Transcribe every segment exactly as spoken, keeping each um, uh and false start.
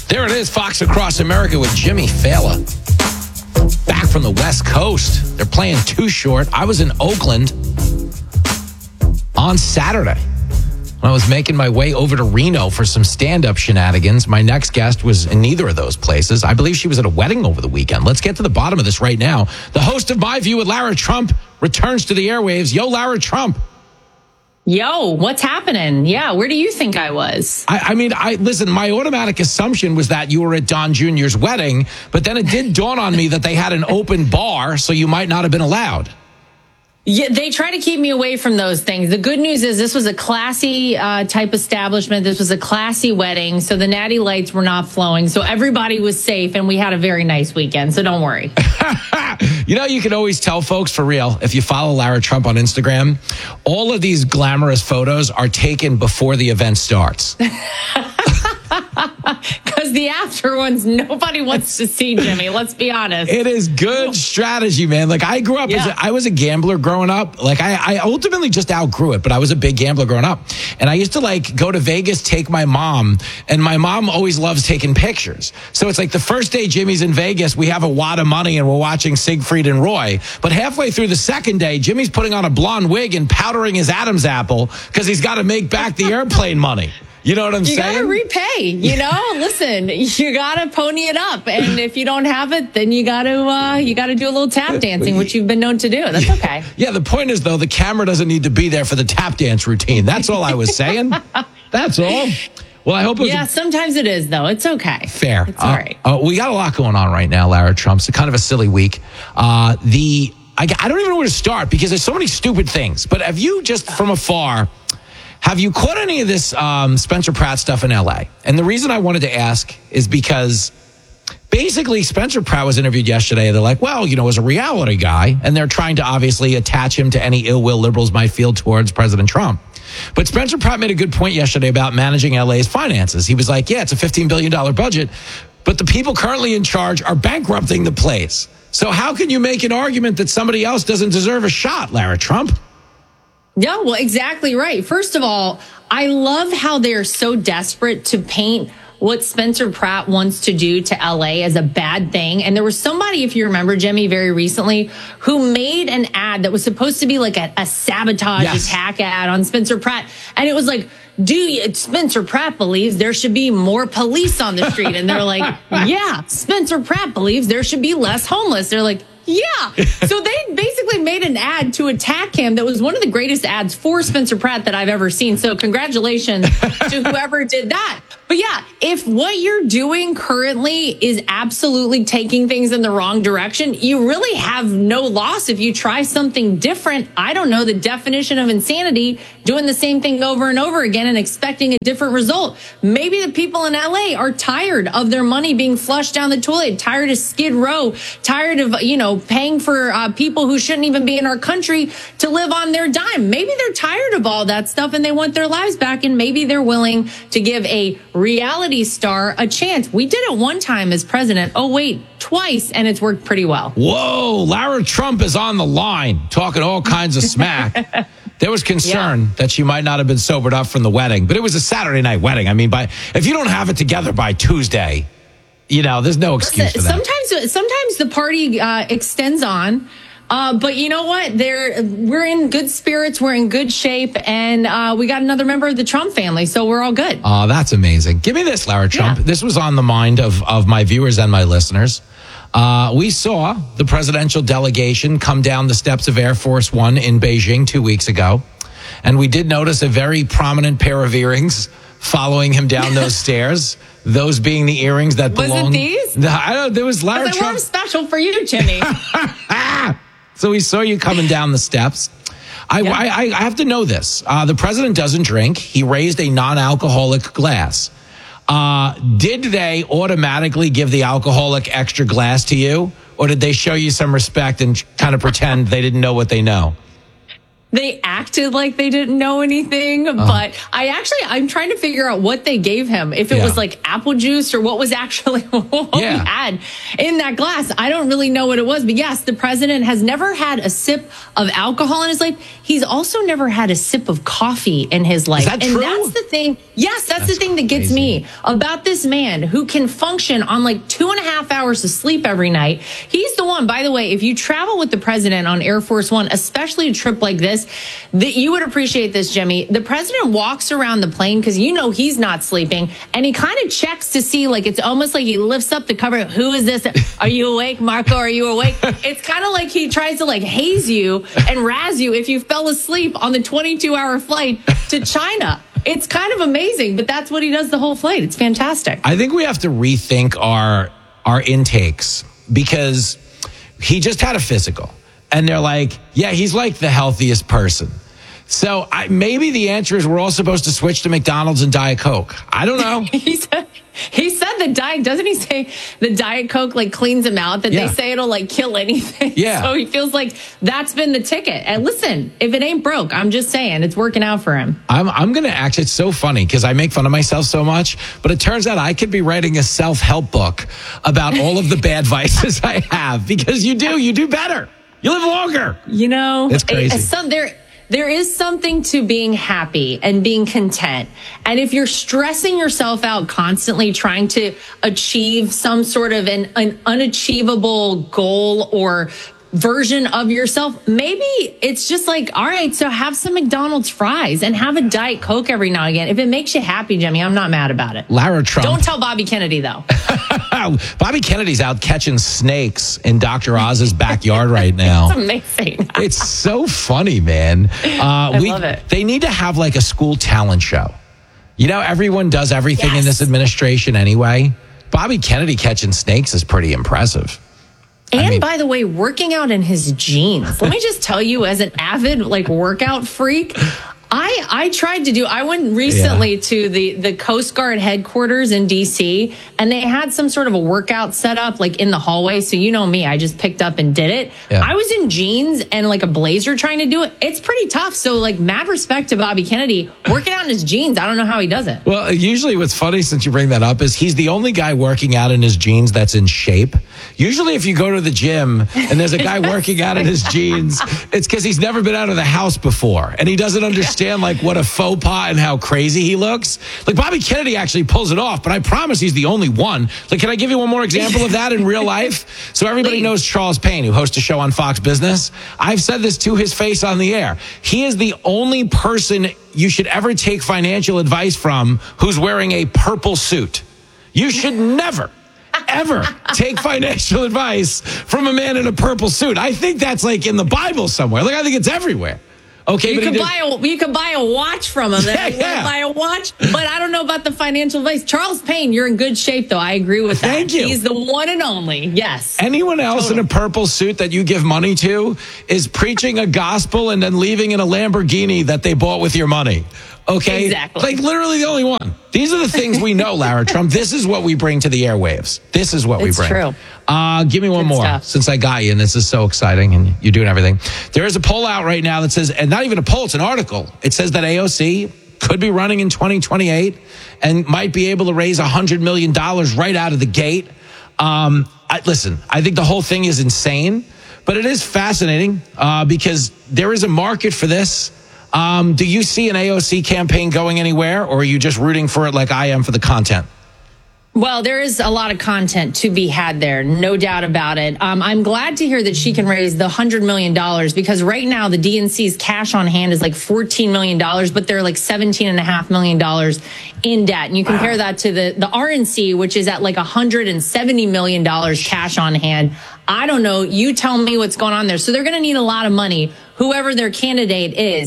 There it is, Fox Across America with Jimmy Fallon. Back from the West Coast. They're playing Too Short. I was in Oakland on Saturday when I was making my way over to Reno for some stand-up shenanigans. My next guest was in neither of those places. I believe she was at a wedding over the weekend. Let's get to the bottom of this right now. The host of My View with Lara Trump returns to the airwaves. Yo, Lara Trump. Yo, what's happening? Yeah, where do you think I was? I, I mean, I listen, my automatic assumption was that you were at Don Junior's wedding, but then it did dawn on me that they had an open bar, so you might not have been allowed. Yeah, they try to keep me away from those things. The good news is this was a classy uh, type establishment. This was a classy wedding, so the natty lights were not flowing, so everybody was safe, and we had a very nice weekend, so don't worry. You know, you can always tell, folks, for real, if you follow Lara Trump on Instagram, all of these glamorous photos are taken before the event starts. Because the after ones, nobody wants to see, Jimmy. Let's be honest. It is good strategy, man. Like, I grew up, yeah. as a, I was a gambler growing up. Like, I, I ultimately just outgrew it, but I was a big gambler growing up. And I used to, like, go to Vegas, take my mom, and my mom always loves taking pictures. So it's like the first day Jimmy's in Vegas, we have a wad of money and we're watching Siegfried and Roy. But halfway through the second day, Jimmy's putting on a blonde wig and powdering his Adam's apple because he's got to make back the airplane money. You know what I'm you saying? You got to repay, you know? Listen, you got to pony it up. And if you don't have it, then you got to uh, you got to do a little tap dancing, which you've been known to do. That's okay. Yeah, the point is, though, the camera doesn't need to be there for the tap dance routine. That's all I was saying. That's all. Well, I hope it was Yeah, sometimes it is, though. It's okay. Fair. It's all right. Uh, uh, we got a lot going on right now, Lara Trump. It's kind of a silly week. Uh, the I, I don't even know where to start because there's so many stupid things. But have you, just from afar, have you caught any of this um, Spencer Pratt stuff in L A? And the reason I wanted to ask is because basically Spencer Pratt was interviewed yesterday. They're like, well, you know, as a reality guy, and they're trying to obviously attach him to any ill will liberals might feel towards President Trump. But Spencer Pratt made a good point yesterday about managing L A's finances. He was like, yeah, it's a fifteen billion dollars budget, but the people currently in charge are bankrupting the place. So how can you make an argument that somebody else doesn't deserve a shot, Lara Trump? Yeah, well, exactly right. First of all, I love how they're so desperate to paint what Spencer Pratt wants to do to L A as a bad thing. And there was somebody, if you remember, Jimmy, very recently, who made an ad that was supposed to be like a, a sabotage yes. attack ad on Spencer Pratt. And it was like, do you, Spencer Pratt believes there should be more police on the street. And they're like, yeah, Spencer Pratt believes there should be less homeless. They're like, yeah. So they basically made an ad to attack him that was one of the greatest ads for Spencer Pratt that I've ever seen. So congratulations to whoever did that. But yeah, if what you're doing currently is absolutely taking things in the wrong direction, you really have no loss if you try something different. I don't know the definition of insanity, doing the same thing over and over again and expecting a different result. Maybe the people in L A are tired of their money being flushed down the toilet, tired of Skid Row, tired of, you know, paying for uh, people who shouldn't even be in our country to live on their dime. Maybe they're tired of all that stuff and they want their lives back, and maybe they're willing to give a reality star a chance. We did it one time as president. Oh, wait, twice, and it's worked pretty well. Whoa, Lara Trump is on the line talking all kinds of smack. There was concern yeah. that she might not have been sobered up from the wedding, but it was a Saturday night wedding. I mean, by if you don't have it together by Tuesday, you know, there's no excuse for that. Sometimes, sometimes the party uh, extends on. Uh, but you know what? They're, we're in good spirits. We're in good shape. And uh, we got another member of the Trump family. So we're all good. Oh, that's amazing. Give me this, Lara Trump. Yeah. This was on the mind of, of my viewers and my listeners. Uh, we saw the presidential delegation come down the steps of Air Force One in Beijing two weeks ago. And we did notice a very prominent pair of earrings following him down those stairs. Those being the earrings that belong. Was it these? I don't, there was Lara Trump. They were special for you, Jimmy. So we saw you coming down the steps. I, yeah. I, I have to know this. Uh, the president doesn't drink. He raised a non-alcoholic glass. Uh, did they automatically give the alcoholic extra glass to you? Or did they show you some respect and kind of pretend they didn't know what they know? They acted like they didn't know anything, uh-huh. but I actually, I'm trying to figure out what they gave him. If it yeah. was like apple juice or what was actually what yeah. we had in that glass. I don't really know what it was, but yes, the president has never had a sip of alcohol in his life. He's also never had a sip of coffee in his life. Is that and true? that's the thing. Yes, that's, that's the thing that gets crazy. me about this man who can function on like two and a half hours of sleep every night. He's the one, by the way, if you travel with the president on Air Force One, especially a trip like this, that you would appreciate this, Jimmy. The president walks around the plane because you know he's not sleeping, and he kind of checks to see, like, it's almost like he lifts up the cover. Who is this? Are you awake, Marco? Are you awake? It's kind of like he tries to like haze you and razz you if you fell asleep on the twenty-two hour flight to China. It's kind of amazing, but that's what he does the whole flight. It's fantastic. I think we have to rethink our our intakes because he just had a physical. And they're like, yeah, he's like the healthiest person. So I, maybe the answer is we're all supposed to switch to McDonald's and Diet Coke. I don't know. he said, he said the Diet, doesn't he say the Diet Coke like cleans him out, that yeah. they say it'll like kill anything. Yeah. So he feels like that's been the ticket. And listen, if it ain't broke, I'm just saying it's working out for him. I'm, I'm going to actually, it's so funny because I make fun of myself so much, but it turns out I could be writing a self-help book about all of the bad vices I have because you do, you do better. You live longer. You know, it's crazy. It, some, there, there is something to being happy and being content. And if you're stressing yourself out constantly trying to achieve some sort of an, an unachievable goal or version of yourself, maybe it's just like, all right, so have some McDonald's fries and have a Diet Coke every now and again. If it makes you happy, Jimmy, I'm not mad about it. Lara Trump. Don't tell Bobby Kennedy, though. Bobby Kennedy's out catching snakes in Doctor Oz's backyard right now. It's amazing. It's so funny, man. Uh, I we, love it. They need to have like a school talent show. You know, everyone does everything yes. in this administration anyway. Bobby Kennedy catching snakes is pretty impressive. And I mean, by the way, working out in his jeans. Let me just tell you, as an avid like workout freak, I I tried to do. I went recently yeah. to the the Coast Guard headquarters in D C, and they had some sort of a workout set up like in the hallway. So you know me, I just picked up and did it. Yeah. I was in jeans and like a blazer trying to do it. It's pretty tough. So like mad respect to Bobby Kennedy working out in his jeans. I don't know how he does it. Well, usually what's funny since you bring that up is he's the only guy working out in his jeans that's in shape. Usually if you go to the gym and there's a guy working out in his jeans, it's because he's never been out of the house before and he doesn't understand like what a faux pas and how crazy he looks. Like Bobby Kennedy actually pulls it off, but I promise he's the only one. Like, can I give you one more example of that in real life? So everybody Please. knows Charles Payne, who hosts a show on Fox Business. I've said this to his face on the air. He is the only person you should ever take financial advice from who's wearing a purple suit. You should never ever take financial advice from a man in a purple suit. I think that's like in the Bible somewhere. Like I think it's everywhere. Okay, you but could buy a you could buy a watch from him. Yeah, yeah. Buy a watch, but I don't know about the financial advice. Charles Payne, you're in good shape, though. I agree with that. Thank you. He's the one and only. Yes. Anyone else totally. in a purple suit that you give money to is preaching a gospel and then leaving in a Lamborghini that they bought with your money. Okay? Exactly. Like literally the only one. These are the things we know, Lara Trump. This is what we bring to the airwaves. This is what it's we bring. True. Uh, give me one Good more stuff. since I got you, and this is so exciting, and you're doing everything. There is a poll out right now that says, and not even a poll, it's an article. It says that A O C could be running in twenty twenty-eight and might be able to raise one hundred million dollars right out of the gate. Um, I, listen, I think the whole thing is insane, but it is fascinating uh, because there is a market for this. Um, do you see an A O C campaign going anywhere, or are you just rooting for it like I am for the content? Well, there is a lot of content to be had there, no doubt about it. Um, I'm glad to hear that she can raise the one hundred million dollars because right now the D N C's cash on hand is like fourteen million dollars, but they're like seventeen point five million dollars in debt. And you compare wow. that to the, the R N C, which is at like one hundred seventy million dollars cash on hand. I don't know. You tell me what's going on there. So they're going to need a lot of money, whoever their candidate is.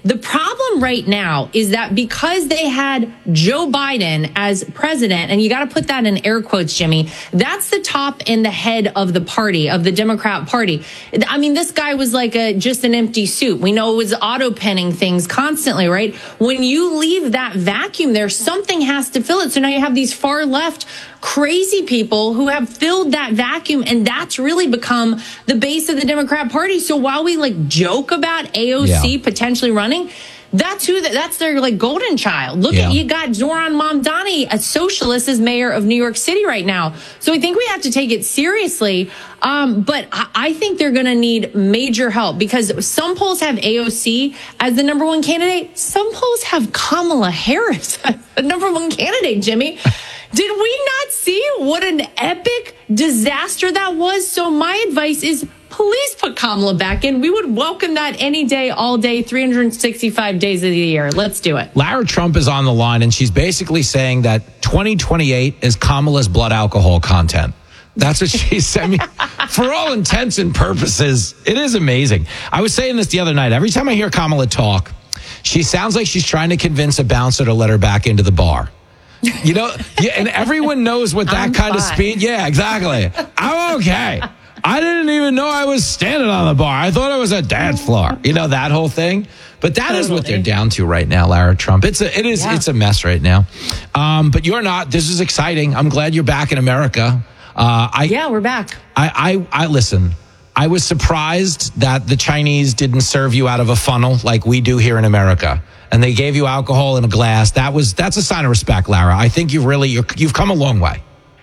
The problem right now is that because they had Joe Biden as president, and you got to put that in air quotes, Jimmy, that's the top and the head of the party, of the Democrat Party. I mean, this guy was like a just an empty suit. We know it was auto penning things constantly, right? When you leave that vacuum there, something has to fill it. So now you have these far left crazy people who have filled that vacuum, and that's really become the base of the Democrat Party. So while we like joke about A O C yeah. potentially running, that's who the, that's their like golden child. Look yeah. at you got Zoran Mamdani, a socialist, as mayor of New York City right now. So I think we have to take it seriously. Um, but I, I think they're going to need major help, because some polls have A O C as the number one candidate. Some polls have Kamala Harris as the number one candidate, Jimmy. Did we not see what an epic disaster that was? So my advice is, please put Kamala back in. We would welcome that any day, all day, three hundred sixty-five days of the year. Let's do it. Lara Trump is on the line, and she's basically saying that twenty twenty-eight is Kamala's blood alcohol content. That's what she said. Me. For all intents and purposes, it is amazing. I was saying this the other night. Every time I hear Kamala talk, she sounds like she's trying to convince a bouncer to let her back into the bar. You know, yeah, and everyone knows what that I'm kind fine. of speed. Yeah, exactly. I'm okay. I didn't even know I was standing on the bar. I thought it was a dance floor. You know, that whole thing. But that totally. is what they're down to right now, Lara Trump. It's a, it is, yeah. it's a mess right now. Um, but you're not. This is exciting. I'm glad you're back in America. Uh, I, yeah, we're back. I, I, I listen. I was surprised that the Chinese didn't serve you out of a funnel like we do here in America, and they gave you alcohol in a glass. That was that's a sign of respect, Lara. I think you've really you're, you've come a long way.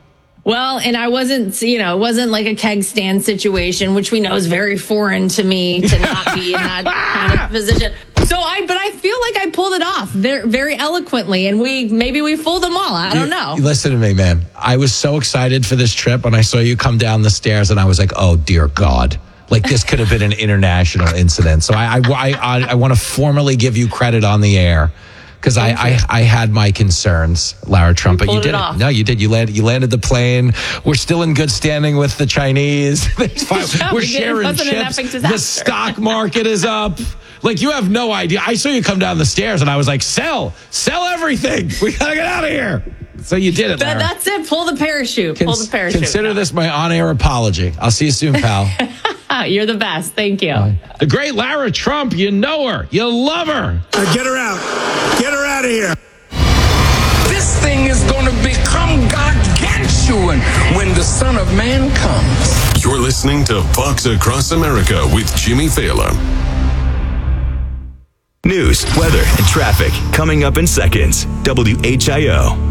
Well, and I wasn't, you know, it wasn't like a keg stand situation, which we know is very foreign to me to not be in that kind of position. So I, but I feel like I pulled it off very, very eloquently, and we maybe we fooled them all. I don't know. You, listen to me, man. I was so excited for this trip when I saw you come down the stairs, and I was like, "Oh dear God!" Like this could have been an international incident. So I, I, I, I want to formally give you credit on the air. Because I, I, I had my concerns, Lara Trump, but you did it. it. No, you did. You landed. You landed the plane. We're still in good standing with the Chinese. Yeah, We're we sharing chips. The stock market is up. Like, you have no idea. I saw you come down the stairs, and I was like, "Sell, sell everything. We gotta get out of here." So you did it, Lara. That's it. Pull the parachute. Pull the parachute. Consider this my on-air apology. I'll see you soon, pal. You're the best. Thank you. Bye. The great Lara Trump. You know her. You love her. Uh, get her out. Get her out of here. This thing is going to become gargantuan when the Son of Man comes. You're listening to Fox Across America with Jimmy Failla. News, weather, and traffic coming up in seconds. W H I O.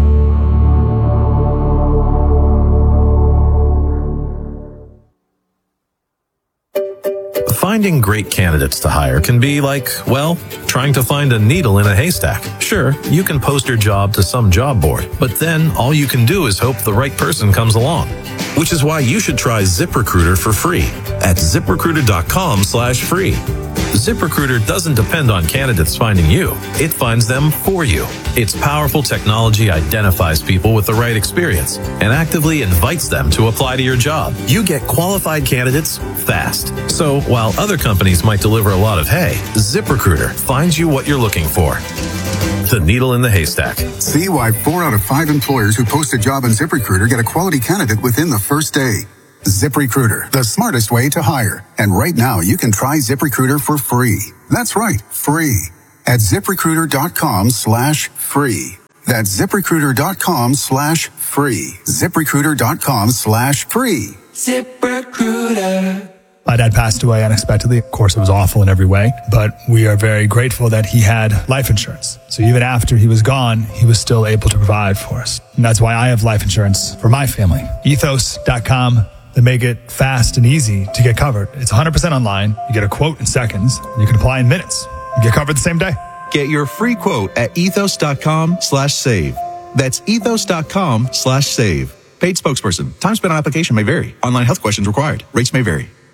Finding great candidates to hire can be like, well, trying to find a needle in a haystack. Sure, you can post your job to some job board, but then all you can do is hope the right person comes along. Which is why you should try ZipRecruiter for free at ZipRecruiter.com slash free. ZipRecruiter doesn't depend on candidates finding you. It finds them for you. Its powerful technology identifies people with the right experience and actively invites them to apply to your job. You get qualified candidates fast. So while other companies might deliver a lot of hay, ZipRecruiter finds you what you're looking for. The needle in the haystack. See why four out of five employers who post a job on ZipRecruiter get a quality candidate within the first day. ZipRecruiter, the smartest way to hire. And right now, you can try ZipRecruiter for free. That's right, free. At ZipRecruiter.com slash free. That's ZipRecruiter.com slash free. ZipRecruiter.com slash free. ZipRecruiter. My dad passed away unexpectedly. Of course, it was awful in every way, but we are very grateful that he had life insurance. So even after he was gone, he was still able to provide for us. And that's why I have life insurance for my family. Ethos dot com. They make it fast and easy to get covered. It's one hundred percent online. You get a quote in seconds. And you can apply in minutes. You get covered the same day. Get your free quote at ethos.com slash save. That's ethos.com slash save. Paid spokesperson. Time spent on application may vary. Online health questions required. Rates may vary.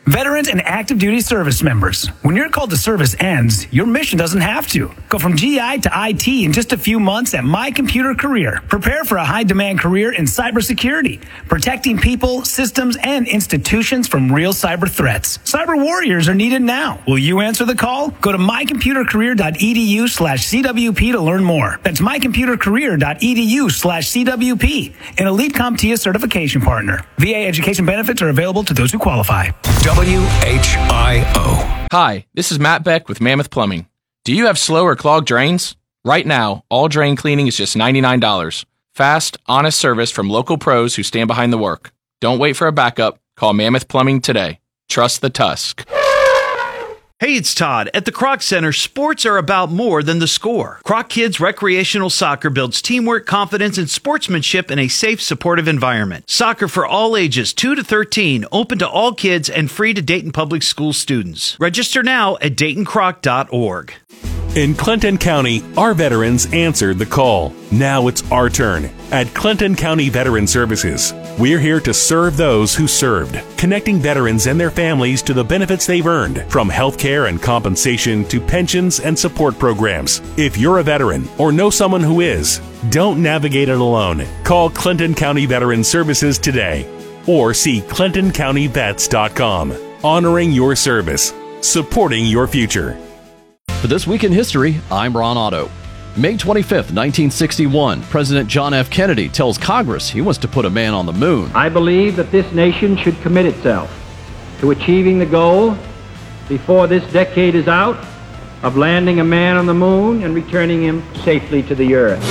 Veterans and active duty service members, when your call to service ends, your mission doesn't have to. Go from G I to I T in just a few months at My Computer Career. Prepare for a high-demand career in cybersecurity, protecting people, systems, and institutions from real cyber threats. Cyber warriors are needed now. Will you answer the call? Go to mycomputercareer.edu slash CWP to learn more. That's mycomputercareer.edu slash CWP, an Elite CompTIA certification partner. V A education benefits are available to those who qualify. W H I O. Hi, this is Matt Beck with Mammoth Plumbing. Do you have slow or clogged drains? Right now, all drain cleaning is just ninety-nine dollars. Fast, honest service from local pros who stand behind the work. Don't wait for a backup. Call Mammoth Plumbing today. Trust the Tusk. Hey, it's Todd. At the Kroc Center, sports are about more than the score. Kroc Kids Recreational Soccer builds teamwork, confidence, and sportsmanship in a safe, supportive environment. Soccer for all ages, two to thirteen, open to all kids and free to Dayton Public School students. Register now at dayton croc dot org. In Clinton County, our veterans answered the call. Now it's our turn. At Clinton County Veteran Services, we're here to serve those who served, connecting veterans and their families to the benefits they've earned, from health care and compensation to pensions and support programs. If you're a veteran or know someone who is, don't navigate it alone. Call Clinton County Veteran Services today or see clinton county vets dot com. Honoring your service, supporting your future. For This Week in History, I'm Ron Otto. May twenty-fifth, nineteen sixty-one, President John F. Kennedy tells Congress he wants to put a man on the moon. I believe that this nation should commit itself to achieving the goal before this decade is out of landing a man on the moon and returning him safely to the earth.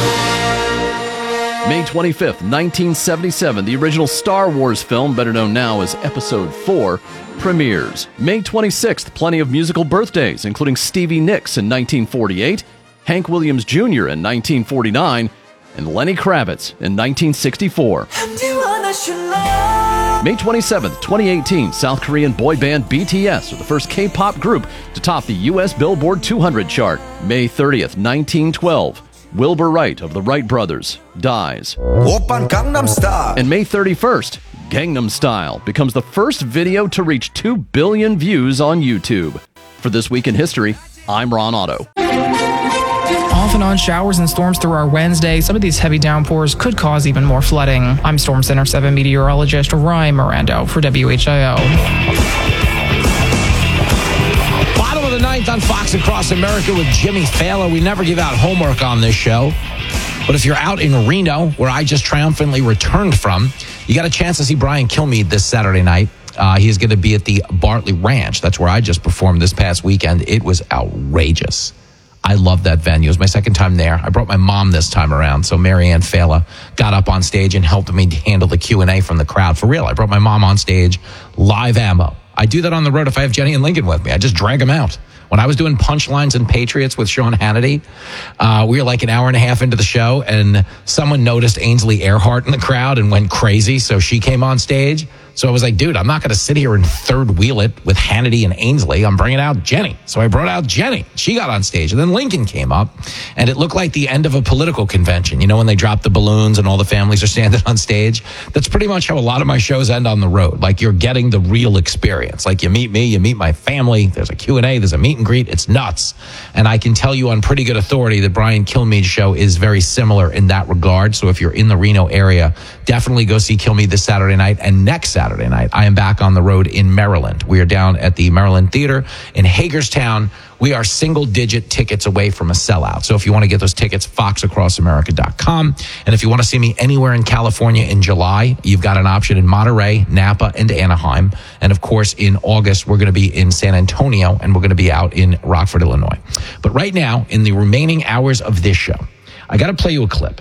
May twenty-fifth, nineteen seventy-seven, the original Star Wars film, better known now as Episode four, premieres. May twenty-sixth, plenty of musical birthdays, including Stevie Nicks in nineteen forty-eight, Hank Williams Junior in nineteen forty-nine, and Lenny Kravitz in nineteen sixty-four. May twenty-seventh, twenty eighteen, South Korean boy band B T S are the first K-pop group to top the U S Billboard two hundred chart. May thirtieth, nineteen twelve, Wilbur Wright of the Wright Brothers dies. And May thirty-first, Gangnam Style becomes the first video to reach two billion views on YouTube. For This Week in History, I'm Ron Otto. Off and on showers and storms through our Wednesday. Some of these heavy downpours could cause even more flooding. I'm Storm Center seven meteorologist Ryan Mirando for W H I O. Bottom of the ninth on Fox Across America with Jimmy Fallon. We never give out homework on this show. But if you're out in Reno, where I just triumphantly returned from, you got a chance to see Brian Kilmeade this Saturday night. Uh, he is going to be at the Bartley Ranch. That's where I just performed this past weekend. It was outrageous. I love that venue. It was my second time there. I brought my mom this time around. So Marianne Fela got up on stage and helped me handle the Q and A from the crowd. For real, I brought my mom on stage, live ammo. I do that on the road if I have Jenny and Lincoln with me. I just drag them out. When I was doing Punchlines and Patriots with Sean Hannity, uh, we were like an hour and a half into the show, and someone noticed Ainsley Earhart in the crowd and went crazy, so she came on stage. So I was like, dude, I'm not going to sit here and third wheel it with Hannity and Ainsley. I'm bringing out Jenny. So I brought out Jenny. She got on stage. And then Lincoln came up, and it looked like the end of a political convention. You know, when they drop the balloons and all the families are standing on stage? That's pretty much how a lot of my shows end on the road. Like, you're getting the real experience. Like, you meet me, you meet my family. There's a Q and A, there's a meet and greet. It's nuts. And I can tell you on pretty good authority that Brian Kilmeade's show is very similar in that regard. So if you're in the Reno area, definitely go see Kilmeade this Saturday night. And next Saturday night, I am back on the road in Maryland. We are down at the Maryland Theater in Hagerstown. We are single-digit tickets away from a sellout. So if you want to get those tickets, fox across america dot com. And if you want to see me anywhere in California in July, you've got an option in Monterey, Napa, and Anaheim. And of course, in August, we're going to be in San Antonio, and we're going to be out in Rockford, Illinois. But right now, in the remaining hours of this show, I got to play you a clip.